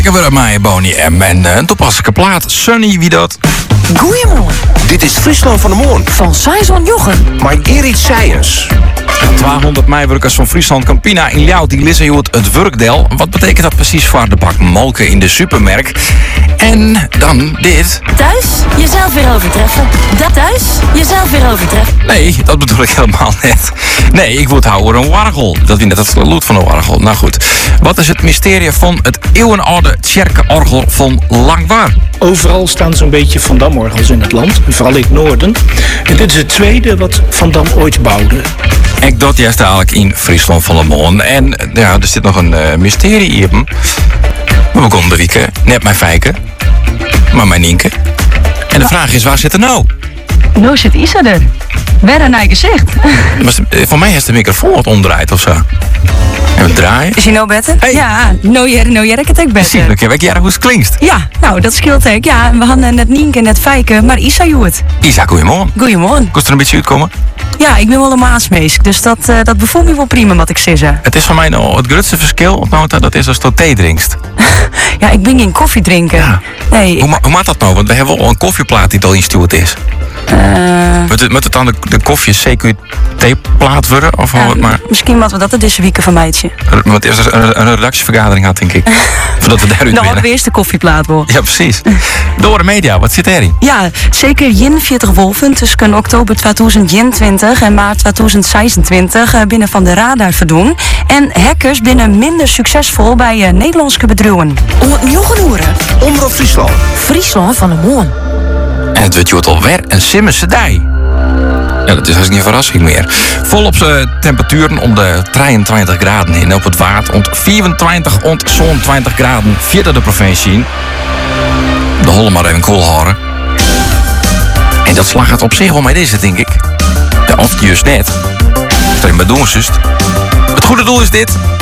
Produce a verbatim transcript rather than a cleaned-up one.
Ik heb mij Bonnie M en uh, een toepasselijke plaat. Sunny, wie dat? Goeiemorgen. Dit is Friesland van de Moon. Van Saison Jochem. Maar Erik Science. tweehonderd meiwerkers van Friesland Campina in Ljouwt die lissen je het werkdeel. Wat betekent dat precies voor de bak molken in de supermarkt? En dan dit. Thuis jezelf weer overtreffen. Da thuis jezelf weer overtreffen. Nee, dat bedoel ik helemaal net. Nee, ik wil houden een wargel. Dat wie net het lood van een wargel. Nou goed. Wat is het mysterie van het eeuwenoude tjerkenorgel van Langwaar? Overal staan zo'n beetje Van Dam-orgels in het land, vooral in het noorden. En dit is het tweede wat Van Dam ooit bouwde. Ik dat juist eigenlijk in Friesland van de Moon. En ja, er zit nog een uh, mysterie hier. Maar we komen de wieken, net mijn fijken, maar mijn Nienke. En de vraag is, waar zit er nou? Nou zit Isa er. Weer een eigen gezicht. Maar voor mij is de microfoon wat omdraaid of zo. En we draaien. Is hij nou beter? Hey. Ja, nou jere, nou jere, ik het ook beter. Zie je, weet jij hoe het klinkt? Ja, nou dat scheelt ook. Ja, we hadden net Nienke en net Fijke, maar Isa joe het. Isa, goeiemorgen. Goeiemorgen. Kost er een beetje uitkomen? Ja, ik ben wel een maasmees, dus dat, uh, dat bevoelt me wel prima wat ik zeg. Het is voor mij nou het grootste verschil, dat is als je thee drinkst. Ja, ik ben geen koffie drinken. Ja. Nee, Hoe, ma hoe maakt dat nou? Want we hebben wel een koffieplaat die al ingestuurd is. Uh, moet, het, moet het dan de, de koffie C Q T-plaat worden? Of ja, wat maar? Misschien moeten we dat deze week van meidje. Want eerst een, een redactievergadering had, denk ik. Voordat we daaruit Nou, winnen. de eerste koffieplaat worden. Ja, precies. Door de media, wat zit erin? Ja, zeker eenenveertig wolven tussen oktober tweeduizend eenentwintig en maart tweeduizend zesentwintig binnen van de radar verdoen. En hackers binnen minder succesvol bij uh, Nederlandse bedrijven. Om het Jochenoeren. Omroep Friesland. Friesland van de Moon. En het wordt je alweer een Simmense dij. Ja, dat is eigenlijk geen verrassing meer. Volop uh, temperaturen om de drieëntwintig graden in. Op het waard ont vierentwintig ont zevenentwintig graden. Vierde de provincie. De holle maar even koel houden. En dat slag het op zich wel met deze, denk ik. Ja, of juist net. Als er in mijn doen zust. Het goede doel is dit.